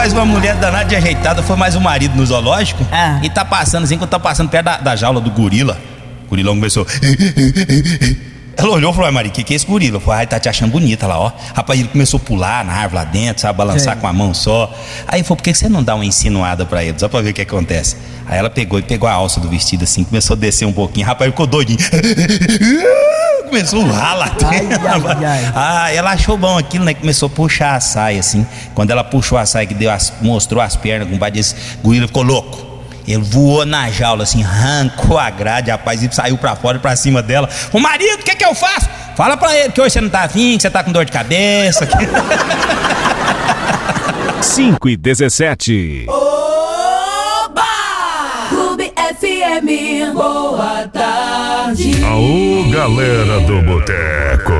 Rapaz, uma mulher danada de ajeitada foi mais um marido no zoológico e tá passando assim, quando tá passando perto da jaula do gorila. O gorilão começou. Ela olhou e falou: Maria, que é esse gorila? Eu falei: tá te achando bonita lá, ó. Rapaz, ele começou a pular na árvore lá dentro, sabe, balançar com a mão só. Aí falou: por que você não dá uma insinuada pra ele? Só pra ver o que acontece. Aí ela pegou a alça do vestido assim, começou a descer um pouquinho. Rapaz, ficou doidinho. Começou a urrar lá dentro. Ela achou bom aquilo, né? Começou a puxar a saia assim. Quando ela puxou a saia, que mostrou as pernas, compadre, esse gorila ficou louco. Ele voou na jaula assim, arrancou a grade, rapaz, e saiu pra fora e pra cima dela. Ô marido, o que eu faço? Fala pra ele que hoje você não tá afim, que você tá com dor de cabeça. 5:17. Oba! Clube FM, boa tarde. Aô, galera do boteco.